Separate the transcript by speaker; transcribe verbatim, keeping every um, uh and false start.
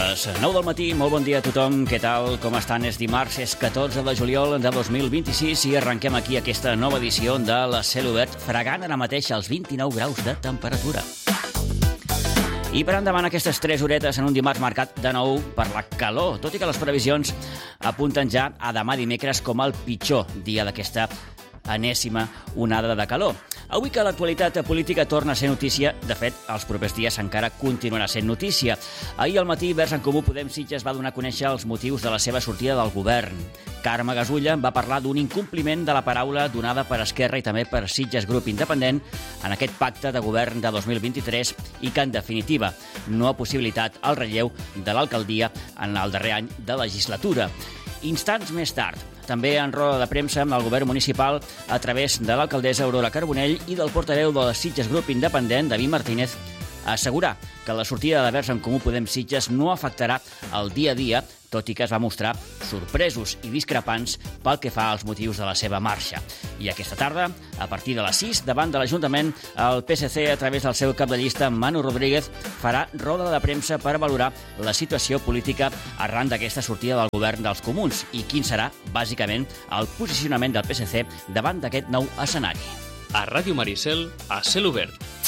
Speaker 1: Les nou del matí, molt bon dia a tothom. Què tal? Com estan? És dimarts, és catorze de juliol de dos mil vint-i-sis i arrenquem aquí aquesta nova edició de la Cel Obert, fregant ara mateix els vint-i-nou graus de temperatura. I per endavant aquestes tres horetes en un dimarts marcat de nou per la calor, tot i que les previsions apunten ja a demà dimecres com el pitjor dia d'aquesta enèsima onada de calor. Avui que l'actualitat política torna a ser notícia, de fet, els propers dies encara continuarà sent notícia. Ahir al matí, Verds en Comú Podem Sitges va donar a conèixer els motius de la seva sortida del govern. Carme Gasulla va parlar d'un incompliment de la paraula donada per Esquerra i també per Sitges Grup Independent en aquest pacte de govern de dos mil vint-i-tres i que, en definitiva, no ha possibilitat el relleu de l'alcaldia en el darrer any de legislatura. Instants més tard, també en roda de premsa amb el govern municipal a través de l'alcaldessa Aurora Carbonell i del portaveu de Sitges Grup Independent, David Martínez, a assegurar que la sortida de Verds en Comú Podem Sitges no afectarà el dia a dia, tot i que es va mostrar sorpresos i discrepants pel que fa als motius de la seva marxa. I aquesta tarda, a partir de les sis, davant de l'Ajuntament, el P S C, a través del seu cap de llista, Manu Rodríguez, farà roda de premsa per valorar la situació política arran d'aquesta sortida del govern dels comuns i quin serà, bàsicament, el posicionament del P S C davant d'aquest nou escenari.
Speaker 2: A Ràdio Maricel, a Cel Obert.